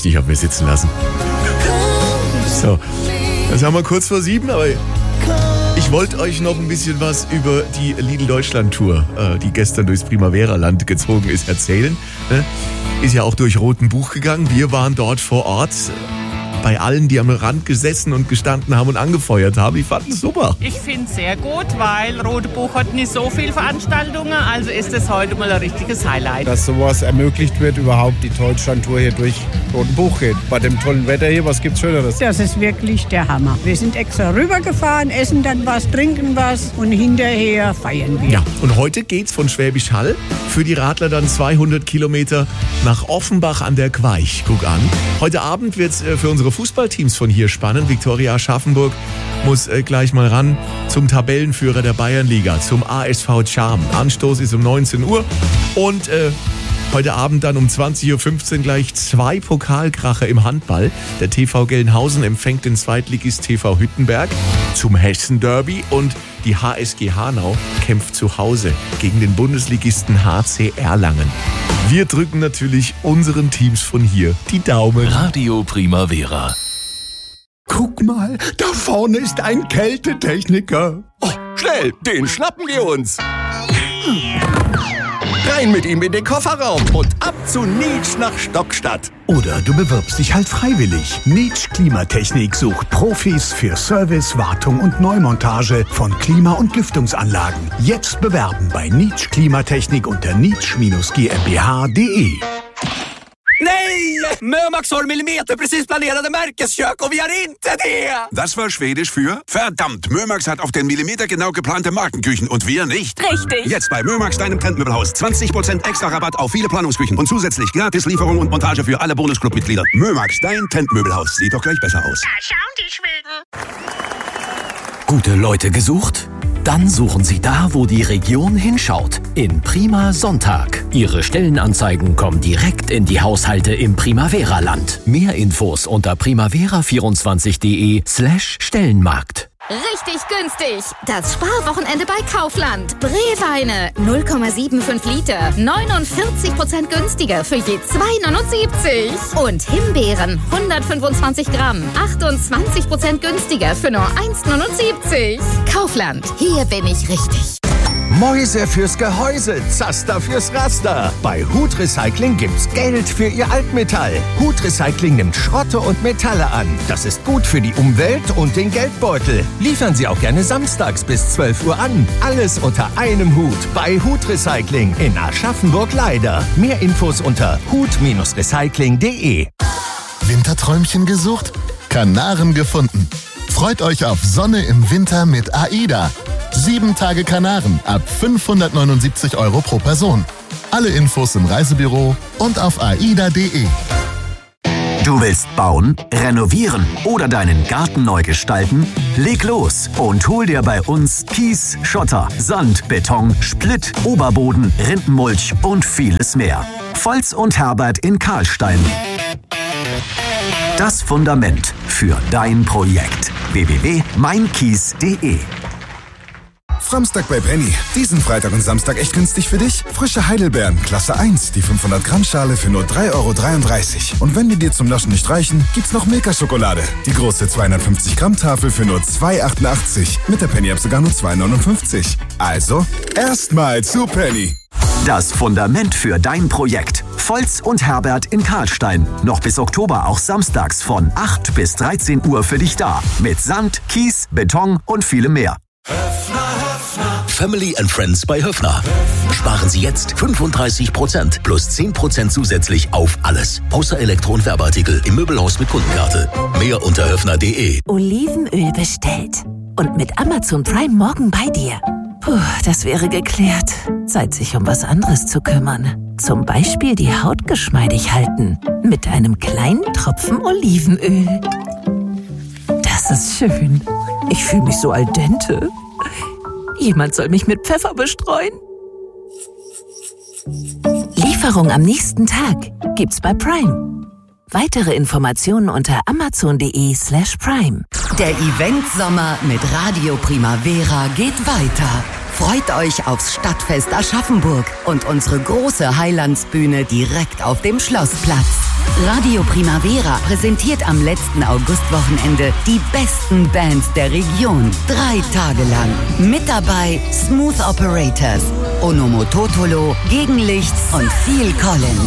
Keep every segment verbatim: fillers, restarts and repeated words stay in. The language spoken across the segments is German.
nicht auf mir sitzen lassen. So, das haben wir kurz vor sieben, aber ich wollte euch noch ein bisschen was über die Lidl Deutschland Tour, äh, die gestern durchs Primavera-Land gezogen ist, erzählen. Ne? Ist ja auch durch Rotenbuch gegangen. Wir waren dort vor Ort. Bei allen, die am Rand gesessen und gestanden haben und angefeuert haben. Die fanden es super. Ich finde es sehr gut, weil Rotenbuch hat nicht so viele Veranstaltungen. Also ist es heute mal ein richtiges Highlight. Dass sowas ermöglicht wird, überhaupt die Deutschlandtour hier durch Rotenbuch geht. Bei dem tollen Wetter hier, was gibt's Schöneres? Das ist wirklich der Hammer. Wir sind extra rübergefahren, essen dann was, trinken was und hinterher feiern wir. Ja, und heute geht's von Schwäbisch Hall für die Radler dann zweihundert Kilometer nach Offenbach an der Queich. Guck an. Heute Abend wird's äh, für unsere Fußballteams von hier spannend. Viktoria Aschaffenburg muss äh, gleich mal ran zum Tabellenführer der Bayernliga, zum A S V Charm. Anstoß ist um neunzehn Uhr und äh, heute Abend dann um zwanzig Uhr fünfzehn gleich zwei Pokalkracher im Handball. Der T V Gelnhausen empfängt den Zweitligist T V Hüttenberg zum Hessen-Derby und die H S G Hanau kämpft zu Hause gegen den Bundesligisten H C Erlangen. Wir drücken natürlich unseren Teams von hier die Daumen. Radio Primavera. Guck mal, da vorne ist ein Kältetechniker. Oh, schnell, den schnappen wir uns. Rein mit ihm in den Kofferraum und ab zu Nitsch nach Stockstadt. Oder du bewirbst dich halt freiwillig. Nitsch Klimatechnik sucht Profis für Service, Wartung und Neumontage von Klima- und Lüftungsanlagen. Jetzt bewerben bei Nitsch Klimatechnik unter nitsch G m b h punkt d e. Nej! Mömax har millimeter precis planerade Märkeskök och vi har inte det! Das war Schwedisch für verdammt, Mömax hat auf den Millimeter genau geplante Markenküchen und wir nicht. Richtig. Jetzt bei Mömax, deinem Trendmöbelhaus. zwanzig Prozent extra Rabatt auf viele Planungsküchen und zusätzlich gratis Lieferung und Montage für alle Bonusclub-Mitglieder. Mömax, dein Trendmöbelhaus. Sieht doch gleich besser aus. Da schauen die Schweden. Gute Leute gesucht? Dann suchen Sie da, wo die Region hinschaut. In Prima Sonntag. Ihre Stellenanzeigen kommen direkt in die Haushalte im Primavera-Land. Mehr Infos unter primavera vierundzwanzig punkt de slash Stellenmarkt. Richtig günstig. Das Sparwochenende bei Kaufland. Breweine null Komma fünfundsiebzig Liter. neunundvierzig Prozent günstiger für je zwei neunundsiebzig. Und Himbeeren hundertfünfundzwanzig Gramm. achtundzwanzig Prozent günstiger für nur eins neunundsiebzig. Kaufland. Hier bin ich richtig. Mäuse fürs Gehäuse, Zaster fürs Raster. Bei Hut Recycling gibt's Geld für Ihr Altmetall. Hut Recycling nimmt Schrotte und Metalle an. Das ist gut für die Umwelt und den Geldbeutel. Liefern Sie auch gerne samstags bis zwölf Uhr an. Alles unter einem Hut bei Hut Recycling in Aschaffenburg-Leider. Mehr Infos unter hut recycling punkt de. Winterträumchen gesucht? Kanaren gefunden. Freut euch auf Sonne im Winter mit AIDA. Sieben Tage Kanaren ab fünfhundertneunundsiebzig Euro pro Person. Alle Infos im Reisebüro und auf aida punkt de. Du willst bauen, renovieren oder deinen Garten neu gestalten? Leg los und hol dir bei uns Kies, Schotter, Sand, Beton, Splitt, Oberboden, Rindenmulch und vieles mehr. Volz und Herbert in Karlstein. Das Fundament für dein Projekt. w w w punkt mein kies punkt de. Samstag bei Penny. Diesen Freitag und Samstag echt günstig für dich? Frische Heidelbeeren, Klasse eins, die fünfhundert Gramm Schale für nur drei Euro dreiunddreißig. Und wenn die dir zum Naschen nicht reichen, gibt's noch Milka-Schokolade. Die große zweihundertfünfzig Gramm Tafel für nur zwei Euro achtundachtzig. Mit der Penny-App sogar nur zwei Euro neunundfünfzig. Also, erstmal zu Penny. Das Fundament für dein Projekt. Volz und Herbert in Karlstein. Noch bis Oktober auch samstags von acht bis dreizehn Uhr für dich da. Mit Sand, Kies, Beton und vielem mehr. Family and Friends bei Höffner. Sparen Sie jetzt fünfunddreißig Prozent plus zehn Prozent zusätzlich auf alles. Außer Elektro- und Werbeartikel im Möbelhaus mit Kundenkarte. Mehr unter höffner punkt de. Olivenöl bestellt. Und mit Amazon Prime morgen bei dir. Puh, das wäre geklärt. Zeit, sich um was anderes zu kümmern. Zum Beispiel die Haut geschmeidig halten. Mit einem kleinen Tropfen Olivenöl. Das ist schön. Ich fühle mich so al dente. Jemand soll mich mit Pfeffer bestreuen. Lieferung am nächsten Tag gibt's bei Prime. Weitere Informationen unter amazon punkt de slash prime. Der Event-Sommer mit Radio Primavera geht weiter. Freut euch aufs Stadtfest Aschaffenburg und unsere große Heilandsbühne direkt auf dem Schlossplatz. Radio Primavera präsentiert am letzten Augustwochenende die besten Bands der Region. Drei Tage lang. Mit dabei Smooth Operators, Onomototolo, Gegenlicht und Phil Collins.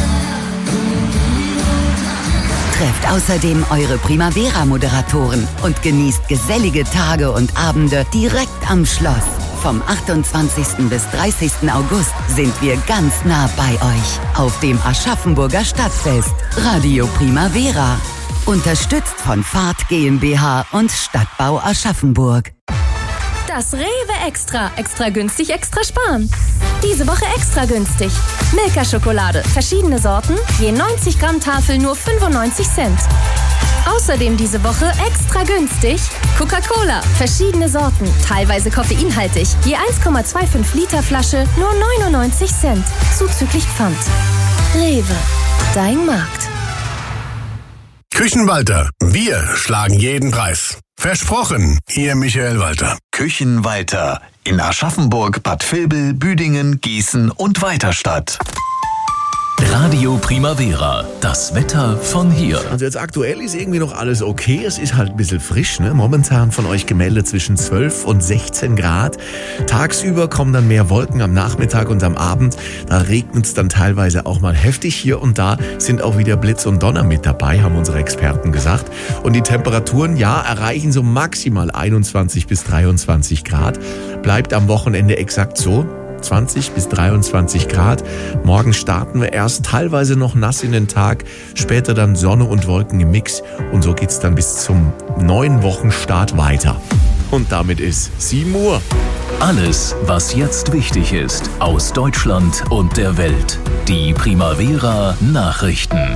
Trefft außerdem eure Primavera-Moderatoren und genießt gesellige Tage und Abende direkt am Schloss. Vom achtundzwanzigsten bis dreißigsten August sind wir ganz nah bei euch auf dem Aschaffenburger Stadtfest. Radio Primavera. Unterstützt von Fahrt GmbH und Stadtbau Aschaffenburg. Das Rewe Extra. Extra günstig, extra sparen. Diese Woche extra günstig. Milka-Schokolade. Verschiedene Sorten. Je neunzig Gramm Tafel nur fünfundneunzig Cent. Außerdem diese Woche extra günstig Coca-Cola. Verschiedene Sorten. Teilweise koffeinhaltig. Je eins Komma fünfundzwanzig Liter Flasche nur neunundneunzig Cent. Zuzüglich Pfand. Rewe. Dein Markt. Küchenwalter. Wir schlagen jeden Preis. Versprochen, Ihr Michael Walter. Küchenwalter in Aschaffenburg, Bad Vilbel, Büdingen, Gießen und Weiterstadt. Radio Primavera, das Wetter von hier. Also jetzt aktuell ist irgendwie noch alles okay. Es ist halt ein bisschen frisch, ne? Momentan von euch gemeldet zwischen zwölf und sechzehn Grad. Tagsüber kommen dann mehr Wolken am Nachmittag und am Abend. Da regnet es dann teilweise auch mal heftig. Hier und da sind auch wieder Blitz und Donner mit dabei, haben unsere Experten gesagt. Und die Temperaturen, ja, erreichen so maximal einundzwanzig bis dreiundzwanzig Grad. Bleibt am Wochenende exakt so. zwanzig bis dreiundzwanzig Grad. Morgen starten wir erst teilweise noch nass in den Tag, später dann Sonne und Wolken im Mix und so geht's dann bis zum neuen Wochenstart weiter. Und damit ist sieben Uhr. Alles, was jetzt wichtig ist, aus Deutschland und der Welt. Die Primavera Nachrichten.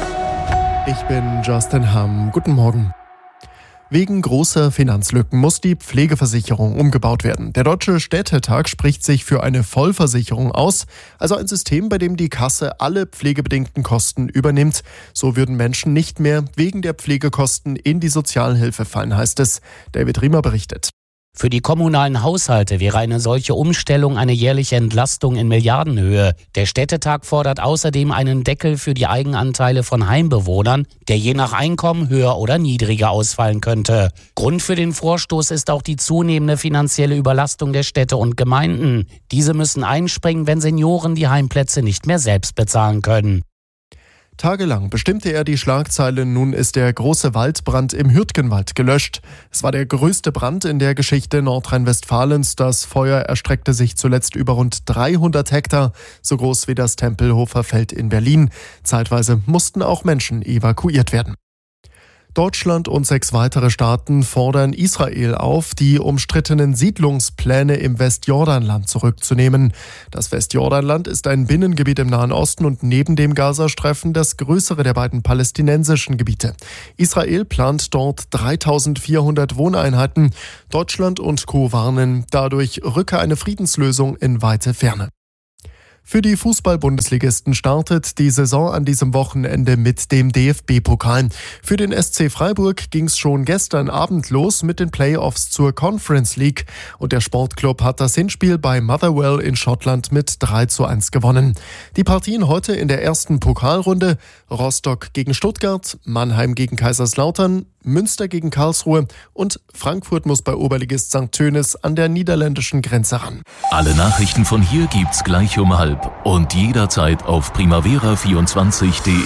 Ich bin Justin Hamm. Guten Morgen. Wegen großer Finanzlücken muss die Pflegeversicherung umgebaut werden. Der Deutsche Städtetag spricht sich für eine Vollversicherung aus, also ein System, bei dem die Kasse alle pflegebedingten Kosten übernimmt. So würden Menschen nicht mehr wegen der Pflegekosten in die Sozialhilfe fallen, heißt es. David Riemer berichtet. Für die kommunalen Haushalte wäre eine solche Umstellung eine jährliche Entlastung in Milliardenhöhe. Der Städtetag fordert außerdem einen Deckel für die Eigenanteile von Heimbewohnern, der je nach Einkommen höher oder niedriger ausfallen könnte. Grund für den Vorstoß ist auch die zunehmende finanzielle Überlastung der Städte und Gemeinden. Diese müssen einspringen, wenn Senioren die Heimplätze nicht mehr selbst bezahlen können. Tagelang bestimmte er die Schlagzeile, nun ist der große Waldbrand im Hürtgenwald gelöscht. Es war der größte Brand in der Geschichte Nordrhein-Westfalens. Das Feuer erstreckte sich zuletzt über rund dreihundert Hektar, so groß wie das Tempelhofer Feld in Berlin. Zeitweise mussten auch Menschen evakuiert werden. Deutschland und sechs weitere Staaten fordern Israel auf, die umstrittenen Siedlungspläne im Westjordanland zurückzunehmen. Das Westjordanland ist ein Binnengebiet im Nahen Osten und neben dem Gazastreifen das größere der beiden palästinensischen Gebiete. Israel plant dort dreitausendvierhundert Wohneinheiten. Deutschland und Co. warnen, dadurch rücke eine Friedenslösung in weite Ferne. Für die Fußball-Bundesligisten startet die Saison an diesem Wochenende mit dem D F B-Pokal. Für den S C Freiburg ging es schon gestern Abend los mit den Playoffs zur Conference League. Und der Sportclub hat das Hinspiel bei Motherwell in Schottland mit drei zu eins gewonnen. Die Partien heute in der ersten Pokalrunde: Rostock gegen Stuttgart, Mannheim gegen Kaiserslautern, Münster gegen Karlsruhe und Frankfurt muss bei Oberligist Sankt Tönis an der niederländischen Grenze ran. Alle Nachrichten von hier gibt's gleich um halb und jederzeit auf primavera vierundzwanzig punkt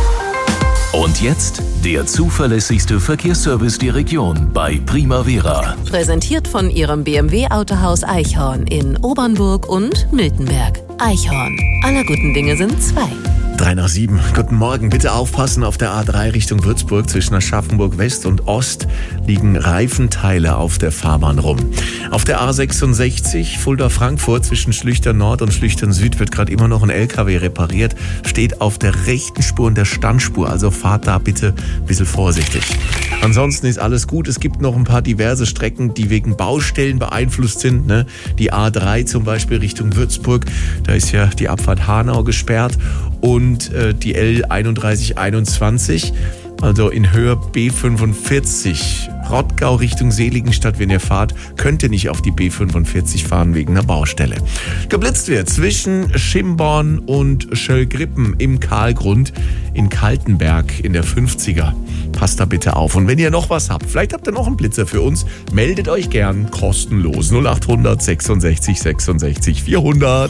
de. Und jetzt der zuverlässigste Verkehrsservice der Region bei Primavera. Präsentiert von Ihrem B M W-Autohaus Eichhorn in Obernburg und Miltenberg. Eichhorn. Aller guten Dinge sind zwei. drei nach sieben. Guten Morgen. Bitte aufpassen, auf der A drei Richtung Würzburg zwischen Aschaffenburg West und Ost liegen Reifenteile auf der Fahrbahn rum. Auf der A sechsundsechzig Fulda-Frankfurt zwischen Schlüchtern Nord und Schlüchtern Süd wird gerade immer noch ein L K W repariert. Steht auf der rechten Spur und der Standspur, also fahrt da bitte ein bisschen vorsichtig. Ansonsten ist alles gut. Es gibt noch ein paar diverse Strecken, die wegen Baustellen beeinflusst sind. Ne? Die A drei zum Beispiel Richtung Würzburg, da ist ja die Abfahrt Hanau gesperrt. Und äh, die L einunddreißig einundzwanzig Also in Höhe B fünfundvierzig. Rottgau Richtung Seligenstadt, wenn ihr fahrt, könnt ihr nicht auf die B fünfundvierzig fahren wegen einer Baustelle. Geblitzt wird zwischen Schimborn und Schöllgrippen im Kahlgrund in Kaltenberg in der fünfziger. Passt da bitte auf. Und wenn ihr noch was habt, vielleicht habt ihr noch einen Blitzer für uns, meldet euch gern kostenlos. null achthundert sechsundsechzig sechsundsechzig vierhundert.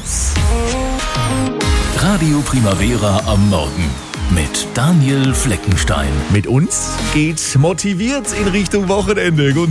Radio Primavera am Morgen mit Daniel Fleckenstein. Mit uns geht motiviert in Richtung Wochenende.